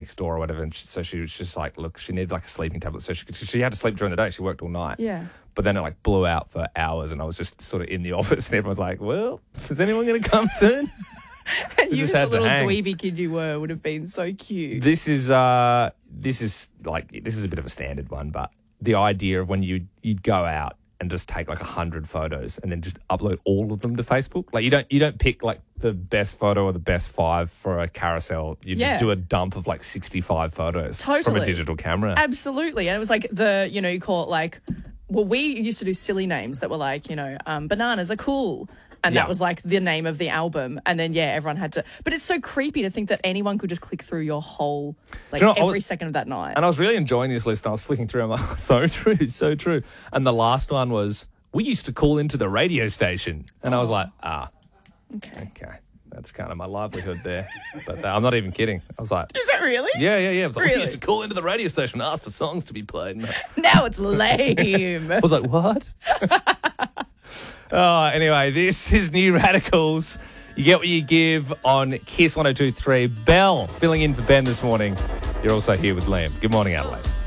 next door or whatever. And so she was just like, look, she needed like a sleeping tablet. So she had to sleep during the day. She worked all night. Yeah. But then it like blew out for hours and I was just sort of in the office and everyone's like, well, is anyone going to come soon? And you, just as a had to little hang. dweeby kid you were, would have been so cute. This is a bit of a standard one, but the idea of when you'd go out and just take like 100 photos and then just upload all of them to Facebook. Like you don't pick like the best photo or the best 5 for a carousel. You just do a dump of like 65 photos from a digital camera. Absolutely. And it was like you call it like, well, we used to do silly names that were like, bananas are cool. And that was like the name of the album. And then, everyone had to. But it's so creepy to think that anyone could just click through your whole, like every second of that night. And I was really enjoying this list. And I was flicking through. I'm like, so true, so true. And the last one was, we used to call into the radio station. And I was like, okay. That's kind of my livelihood there. But I'm not even kidding. I was like... Is that really? Yeah. It was like, we used to call into the radio station and ask for songs to be played. Now it's lame. I was like, what? Anyway, this is New Radicals. You get what you give on Kiss 102.3. Belle filling in for Ben this morning. You're also here with Liam. Good morning, Adelaide.